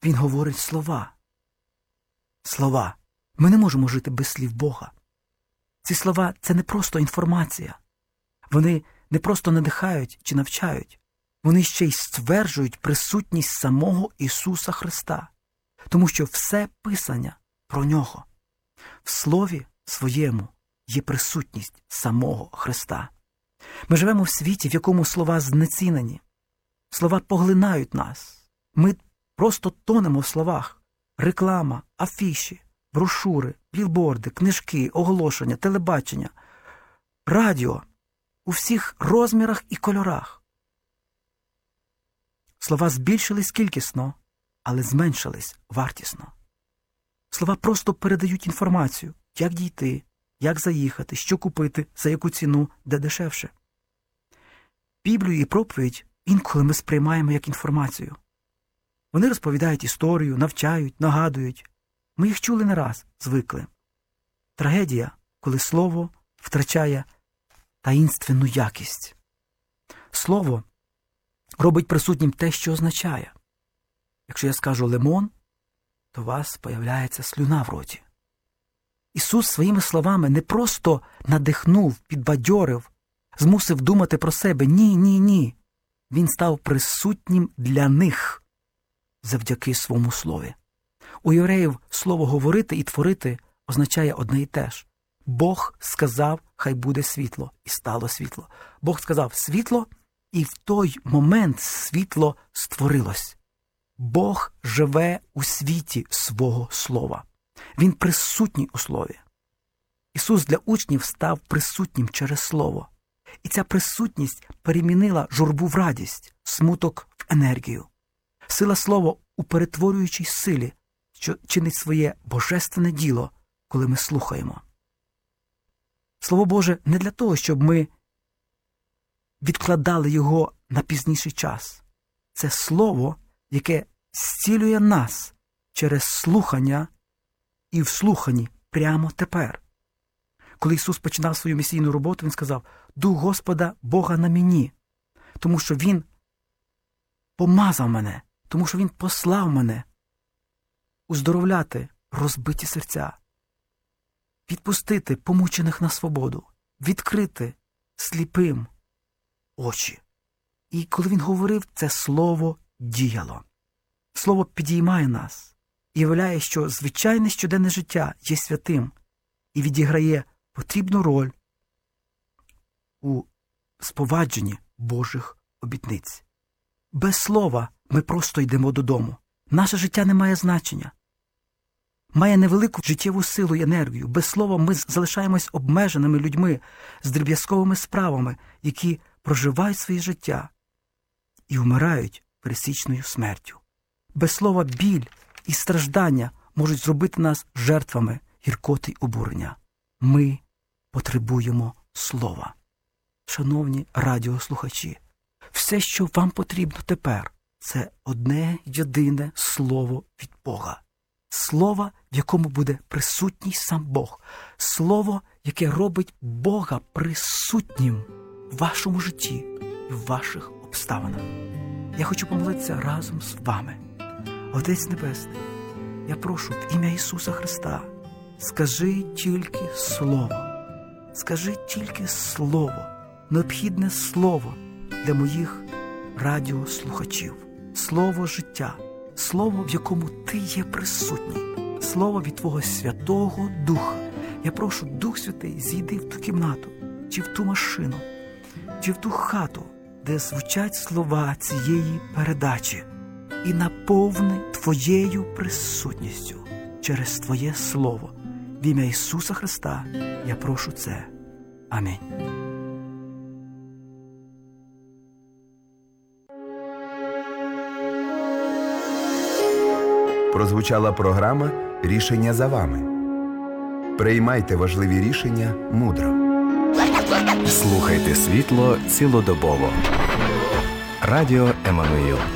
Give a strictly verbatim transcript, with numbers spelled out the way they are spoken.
Він говорить слова. Слова. Ми не можемо жити без слів Бога. Ці слова – це не просто інформація. Вони не просто надихають чи навчають. Вони ще й стверджують присутність самого Ісуса Христа. Тому що все Писання про Нього. В Слові Своєму є присутність самого Христа. Ми живемо в світі, в якому слова знецінені. Слова поглинають нас. Ми просто тонемо в словах. Реклама, афіші, брошури, білборди, книжки, оголошення, телебачення, радіо у всіх розмірах і кольорах. Слова збільшились кількісно, але зменшились вартісно. Слова просто передають інформацію, як дійти, як заїхати, що купити, за яку ціну, де дешевше. Біблію і проповідь інколи ми сприймаємо як інформацію. Вони розповідають історію, навчають, нагадують. Ми їх чули не раз, звикли. Трагедія, коли слово втрачає таїнственну якість. Слово робить присутнім те, що означає. Якщо я скажу «лимон», то у вас появляється слюна в роті. Ісус своїми словами не просто надихнув, підбадьорив, змусив думати про себе. Ні, ні, ні. Він став присутнім для них завдяки своєму слові. У євреїв слово «говорити» і «творити» означає одне і те ж. Бог сказав, хай буде світло, і стало світло. Бог сказав світло, і в той момент світло створилось. Бог живе у світі свого слова. Він присутній у слові. Ісус для учнів став присутнім через слово. І ця присутність перемінила журбу в радість, смуток в енергію. Сила слова у перетворюючій силі, що чинить своє божественне діло, коли ми слухаємо. Слово Боже не для того, щоб ми відкладали його на пізніший час. Це слово, яке зцілює нас через слухання і в слуханні прямо тепер. Коли Ісус починав свою місійну роботу, Він сказав: «Дух Господа Бога на мені, тому що Він помазав мене, тому що Він послав мене уздоровляти розбиті серця, відпустити помучених на свободу, відкрити сліпим очі». І коли Він говорив, це слово діяло. Слово підіймає нас і являє, що звичайне щоденне життя є святим і відіграє потрібну роль у спровадженні Божих обітниць. Без слова ми просто йдемо додому. Наше життя не має значення. Має невелику життєву силу і енергію. Без слова ми залишаємось обмеженими людьми з дріб'язковими справами, які проживають своє життя і вмирають пересічною смертю. Без слова біль і страждання можуть зробити нас жертвами гіркоти й обурення. Ми потребуємо слова. Шановні радіослухачі, все, що вам потрібно тепер, це одне єдине слово від Бога. Слово, в якому буде присутній сам Бог. Слово, яке робить Бога присутнім в вашому житті і в ваших обставинах. Я хочу помолитися разом з вами. Отець Небесний, я прошу в ім'я Ісуса Христа, скажи тільки слово. Скажи тільки слово, необхідне слово для моїх радіослухачів. Слово життя, слово, в якому ти є присутній, слово від Твого Святого Духа. Я прошу, Дух Святий, зійди в ту кімнату, чи в ту машину, чи в ту хату, де звучать слова цієї передачі, і наповни Твоєю присутністю через Твоє Слово. В ім'я Ісуса Христа я прошу це. Амінь. Прозвучала програма «Рішення за вами». Приймайте важливі рішення мудро. Слухайте світло цілодобово. Радіо Еммануїл.